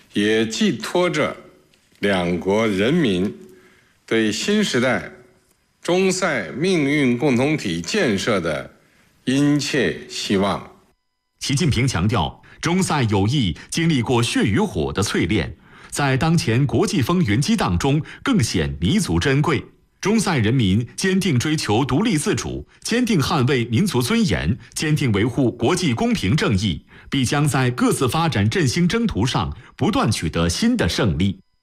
也寄托着两国人民对新时代中塞命运共同体建设的殷切希望。 习近平强调，中塞友谊经历过血与火的淬炼，在当前国际风云激荡中更显弥足珍贵。中塞人民坚定追求独立自主，坚定捍卫民族尊严，坚定维护国际公平正义，必将在各自发展振兴征途上不断取得新的胜利。